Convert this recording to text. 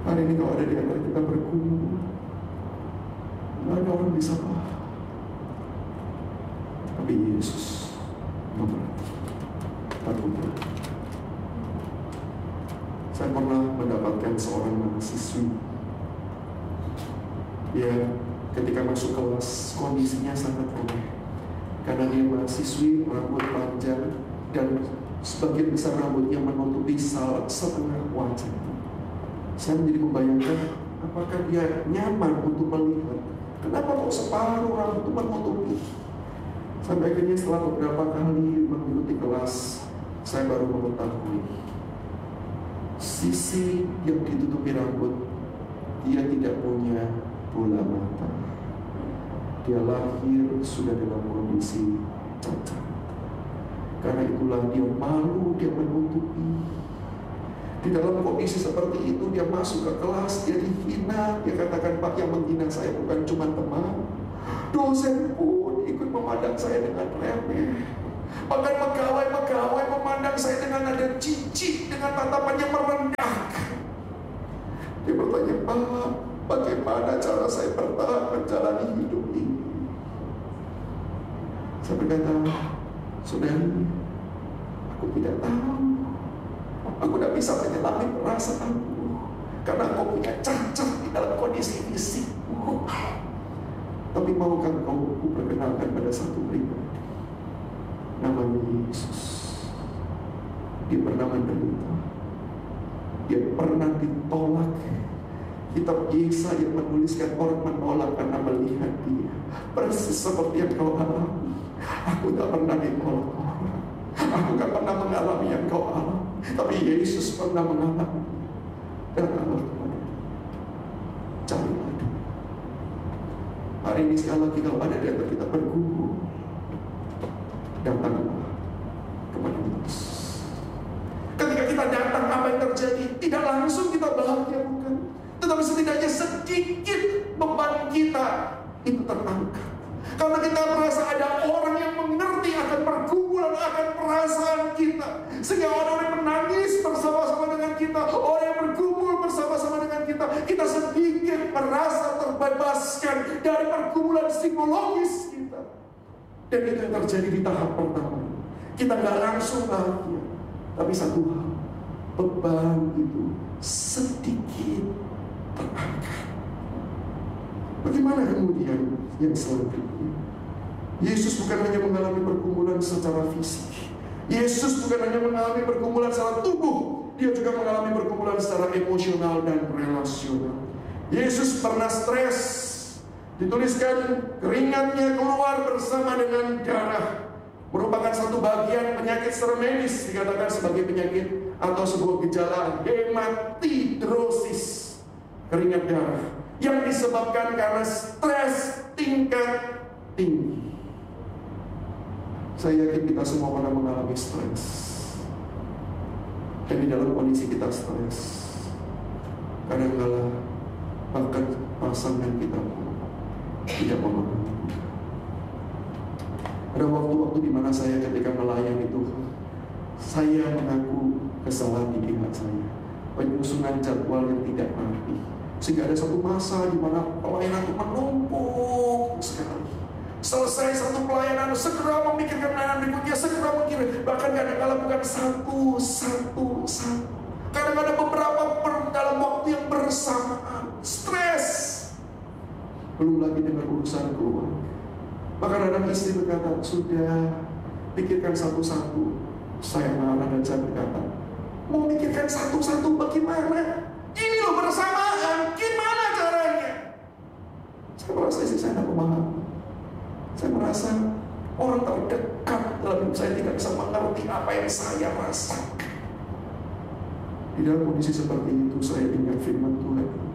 Hari ini kalau ada di antara kita bergumul, nggak ada orang bisa paham. Tapi Yesus memberkati. Aku berkati. Saya pernah mendapatkan seorang mahasiswi. Dia ketika masuk kelas kondisinya sangat aneh, karena dia mahasiswi, rambut panjang, dan sebagian besar rambutnya menutupi setengah wajah. Saya menjadi membayangkan, apakah dia nyaman untuk melihat? Kenapa kok separuh rambut itu menutupi? Sampai akhirnya setelah beberapa kali mengikuti kelas, saya baru mengetahui sisi yang ditutupi rambut, dia tidak punya bola mata. Dia lahir sudah dalam kondisi cacat. Karena itulah dia malu, dia menutupi. Di dalam kondisi seperti itu dia masuk ke kelas, dia dihina. Dia katakan, Pak, yang menghina saya bukan cuma teman, dosen pun ikut memandang saya dengan remeh. Bahkan pegawai-pegawai memandang saya dengan nada jijik, dengan tatapan yang merendahkan. Dia bertanya, Pak, bagaimana cara saya bertahan menjalani hidup ini? Saya berkata, saudari, aku tidak tahu. Aku tidak bisa menyelami perasaanku, karena kau punya cacat di dalam kondisi fisikmu. Tapi maukah kau perkenalkan pada satu pribadi, namanya Yesus. Dia pernah menderita, dia pernah ditolak. Kitab Yesaya yang menuliskan orang menolak karena melihat dia. Persis seperti yang kau alami. Aku tak pernah ditolak orang, aku tak pernah mengalami yang kau alami, tapi Yesus pernah mengalami. Dan Allah kepada carilah dia. Hari ini sekali lagi kalau ada di antara kita bergumul, datanglah kepada Yesus. Ketika kita datang, apa yang terjadi? Tidak langsung kita bahagia, bukan? Tetapi setidaknya sedikit beban kita itu terangkat. Karena kita merasa ada orang yang mengerti akan pergumulan, akan perasaan kita. Sehingga orang yang menangis bersama-sama dengan kita, orang yang bergumul bersama-sama dengan kita, kita sedikit merasa terbebaskan dari pergumulan psikologis kita. Dan itu yang terjadi di tahap pertama. Kita nggak langsung bahagia, tapi satu hal, beban itu sedikit terangkat. Bagaimana kemudian yang selanjutnya? Yesus bukan hanya mengalami pergumulan secara fisik. Yesus bukan hanya mengalami pergumulan secara tubuh, dia juga mengalami pergumulan secara emosional dan relasional. Yesus pernah stres. Dituliskan keringatnya keluar bersama dengan darah. Merupakan satu bagian penyakit secara medis, dikatakan sebagai penyakit atau sebuah gejala hematidrosis, keringat darah, yang disebabkan karena stres tingkat tinggi. Saya yakin kita semua pernah mengalami stres. Dan di dalam kondisi kita stres, kadang-kala bahkan pasangan kita tidak memahami. Ada waktu-waktu di mana saya ketika melayani Tuhan, saya mengaku kesalahan di pihak saya, penyusunan jadwal yang tidak rapi, sehingga ada satu masa di mana pelayanan itu menumpuk sekali. Selesai satu pelayanan, segera memikirkan pelayanan berikutnya, segera memikirkan. Bahkan kadang-kala bukan satu. Kadang-kadang beberapa dalam waktu yang bersamaan. Stres. Belum lagi dengan urusan keluarga. Bahkan ada istri berkata, sudah pikirkan satu-satu. Saya marah dan saya berkata, mau mikirkan satu-satu bagaimana? Ini loh bersamaan, gimana caranya? Saya merasa istri saya tidak memahami. Saya merasa orang terdekat dalam hidup saya tidak bisa mengerti apa yang saya rasakan. Di dalam kondisi seperti itu, saya ingat firman Tuhan.